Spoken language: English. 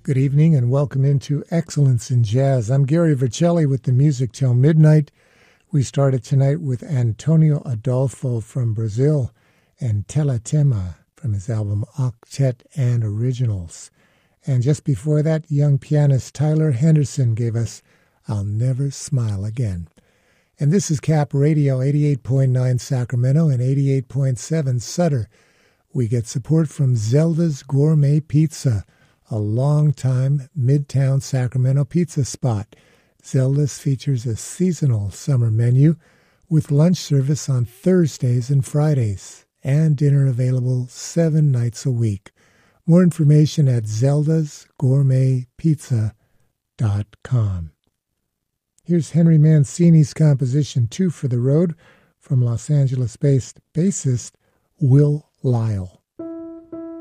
Good evening and welcome into Excellence in Jazz. I'm Gary Vercelli with the music till midnight. We started tonight with Antonio Adolfo from Brazil and Teletema from his album Octet and Originals. And just before that, young pianist Tyler Henderson gave us I'll Never Smile Again. And this is Cap Radio 88.9 Sacramento and 88.7 Sutter. We get support from Zelda's Gourmet Pizza, a long-time Midtown Sacramento pizza spot. Zelda's features a seasonal summer menu with lunch service on Thursdays and Fridays, and dinner available 7 nights a week. More information at zeldasgourmetpizza.com. Here's Henry Mancini's composition, Two for the Road, from Los Angeles-based bassist Will Lyle.